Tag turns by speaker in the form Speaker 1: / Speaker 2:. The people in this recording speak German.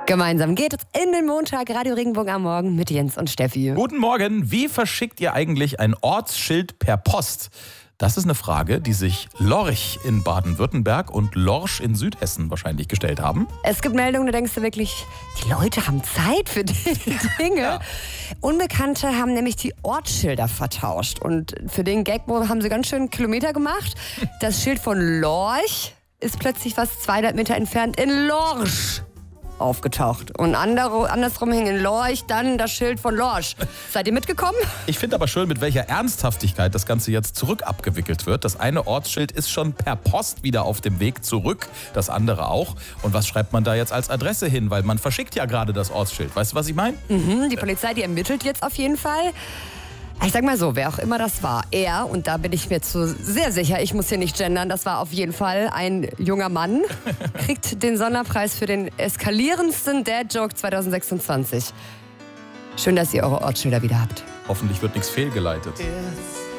Speaker 1: Gemeinsam geht es in den Montag, Radio Regenbogen am Morgen mit Jens und Steffi.
Speaker 2: Guten Morgen. Wie verschickt ihr eigentlich ein Ortsschild per Post? Das ist eine Frage, die sich Lorch in Baden-Württemberg und Lorsch in Südhessen wahrscheinlich gestellt haben.
Speaker 1: Es gibt Meldungen, da denkst du wirklich, die Leute haben Zeit für die Dinge.
Speaker 2: Ja.
Speaker 1: Unbekannte haben nämlich die Ortsschilder vertauscht. Und für den Gag haben sie ganz schön Kilometer gemacht. Das Schild von Lorch ist plötzlich fast 200 Meter entfernt in Lorsch aufgetaucht. Und andersrum hing in Lorch dann das Schild von Lorsch. Seid ihr mitgekommen?
Speaker 2: Ich finde aber schön, mit welcher Ernsthaftigkeit das Ganze jetzt zurück abgewickelt wird. Das eine Ortsschild ist schon per Post wieder auf dem Weg zurück, das andere auch. Und was schreibt man da jetzt als Adresse hin? Weil man verschickt ja gerade das Ortsschild. Weißt du, was ich meine?
Speaker 1: Die Polizei, die ermittelt jetzt auf jeden Fall. Ich sag mal so, wer auch immer das war, er, und da bin ich mir sehr sicher, ich muss hier nicht gendern, das war auf jeden Fall ein junger Mann, kriegt den Sonderpreis für den eskalierendsten Dad-Joke 2026. Schön, dass ihr eure Ortsschilder wieder habt.
Speaker 2: Hoffentlich wird nichts fehlgeleitet.
Speaker 3: It's